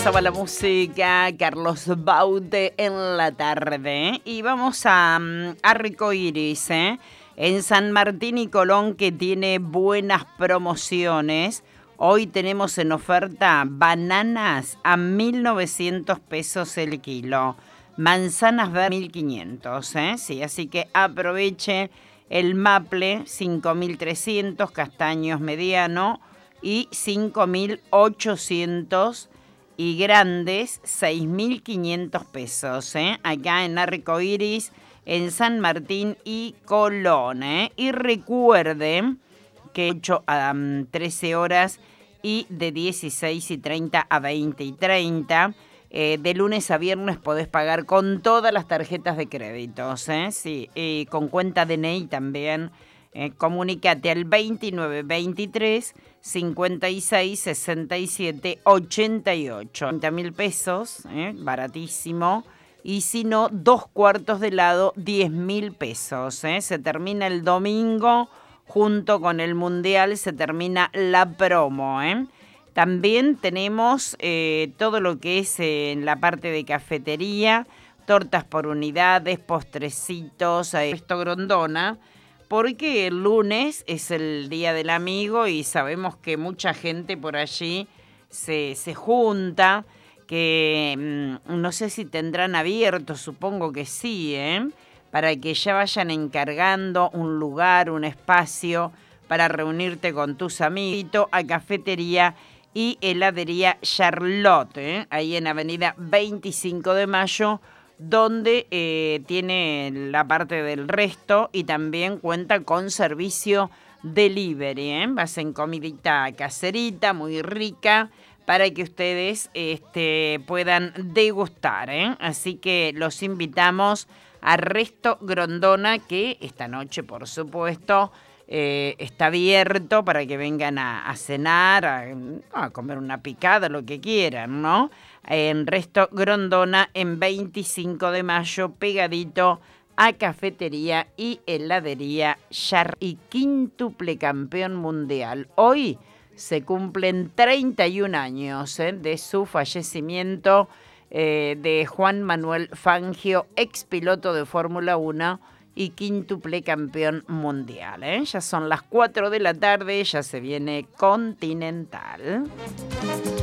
pasaba la música, Carlos Baute en la tarde. Y vamos a Arcoíris, en San Martín y Colón, que tiene buenas promociones. Hoy tenemos en oferta bananas a 1.900 pesos el kilo. Manzanas verdes 1.500, sí, así que aproveche el maple 5.300, castaños mediano y 5.800 y grandes 6.500 pesos, acá en Arcoíris, en San Martín y Colón, Y recuerden que 8 a 13 horas y de 16:30 a 20:30. De lunes a viernes podés pagar con todas las tarjetas de créditos, sí, con cuenta DNI también. Comunícate al 2923 56 67 88. 30.000 pesos, baratísimo. Y si no, 2 cuartos de helado, 10.000 pesos. Se termina el domingo, junto con el Mundial, se termina la promo. También tenemos todo lo que es en la parte de cafetería, tortas por unidades, postrecitos, esto Grondona, porque el lunes es el Día del Amigo y sabemos que mucha gente por allí se junta, que no sé si tendrán abierto, supongo que sí, para que ya vayan encargando un lugar, un espacio para reunirte con tus amiguitos a cafetería y heladería Charlotte, ahí en Avenida 25 de Mayo, donde tiene la parte del resto y también cuenta con servicio delivery. Hacen comidita caserita, muy rica, para que ustedes puedan degustar. Así que los invitamos a Resto Grondona, que esta noche, por supuesto, está abierto para que vengan a cenar, a comer una picada, lo que quieran, ¿no? En Resto Grondona, en 25 de mayo, pegadito a cafetería y heladería Char, y quíntuple campeón mundial. Hoy se cumplen 31 años de su fallecimiento, de Juan Manuel Fangio, ex piloto de Fórmula 1 y quíntuple campeón mundial. Ya son las 4 de la tarde, ya se viene Continental.